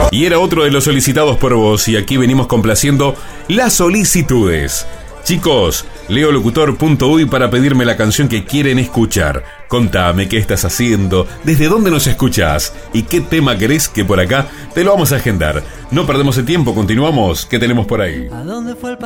Y era otro de los solicitados por vos, y aquí venimos complaciendo las solicitudes. Chicos, leolocutor.uy para pedirme la canción que quieren escuchar. Contame qué estás haciendo, desde dónde nos escuchás y qué tema querés que por acá te lo vamos a agendar. No perdemos el tiempo, continuamos. ¿Qué tenemos por ahí? ¿A dónde fue el